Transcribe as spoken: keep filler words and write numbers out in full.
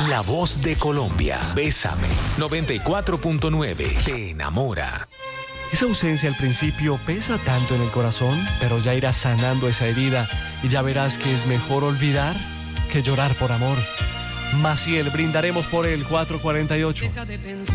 La voz de Colombia. Bésame. noventa y cuatro punto nueve. Te enamora. Esa ausencia al principio pesa tanto en el corazón, pero ya irás sanando esa herida y ya verás que es mejor olvidar que llorar por amor. Maciel, brindaremos por él. Cuatro cuarenta y ocho.